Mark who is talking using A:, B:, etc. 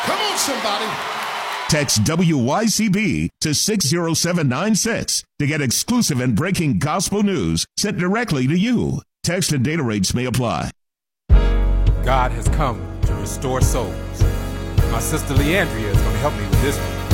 A: Come on, somebody.
B: Text WYCB to 60796 to get exclusive and breaking gospel news sent directly to you. Text and data rates may apply.
C: God has come to restore souls. My sister Leandria is going to help me with this one.